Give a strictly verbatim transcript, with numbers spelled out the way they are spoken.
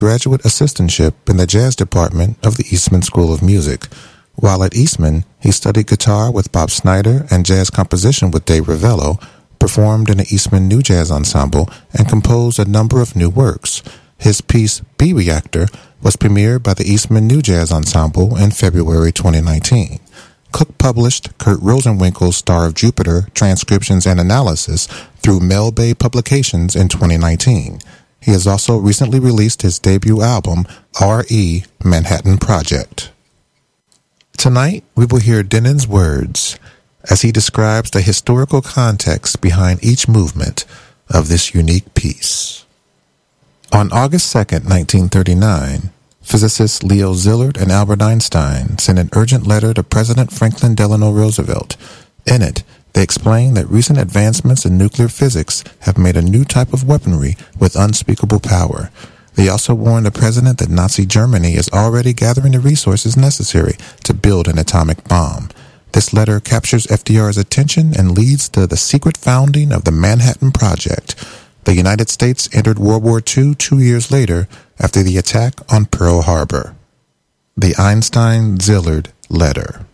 graduate assistantship in the jazz department of the Eastman School of Music. While at Eastman, he studied guitar with Bob Snyder and jazz composition with Dave Ravello, performed in the Eastman New Jazz Ensemble, and composed a number of new works. His piece, B-Reactor, was premiered by the Eastman New Jazz Ensemble in February twenty nineteen. Cook published Kurt Rosenwinkel's Star of Jupiter, Transcriptions and Analysis through Mel Bay Publications in twenty nineteen. He has also recently released his debut album, R E Manhattan Project. Tonight, we will hear Denon's words as he describes the historical context behind each movement of this unique piece. On August second, nineteen thirty-nine, physicists Leo Szilard and Albert Einstein sent an urgent letter to President Franklin Delano Roosevelt. In it, they explain that recent advancements in nuclear physics have made a new type of weaponry with unspeakable power. They also warned the president that Nazi Germany is already gathering the resources necessary to build an atomic bomb. This letter captures F D R's attention and leads to the secret founding of the Manhattan Project. The United States entered World War Two two years later after the attack on Pearl Harbor. The Einstein-Szilard Letter.